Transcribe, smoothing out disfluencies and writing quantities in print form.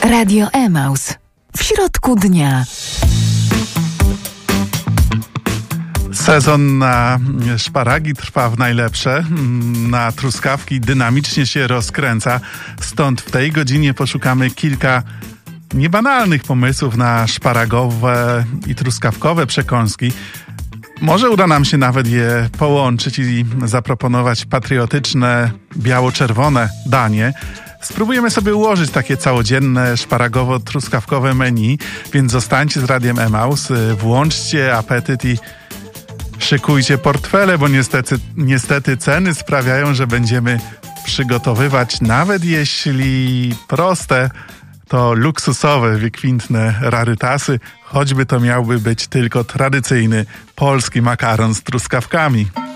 Radio Emaus. W środku dnia. Sezon na szparagi trwa w najlepsze, na truskawki dynamicznie się rozkręca, stąd w tej godzinie poszukamy kilka niebanalnych pomysłów na szparagowe i truskawkowe przekąski. Może uda nam się nawet je połączyć i zaproponować patriotyczne, biało-czerwone danie. Spróbujemy sobie ułożyć takie całodzienne, szparagowo-truskawkowe menu, więc zostańcie z Radiem Emaus, włączcie apetyt i szykujcie portfele, bo niestety ceny sprawiają, że będziemy przygotowywać, nawet jeśli proste, to luksusowe, wykwintne rarytasy, choćby to miałby być tylko tradycyjny polski makaron z truskawkami.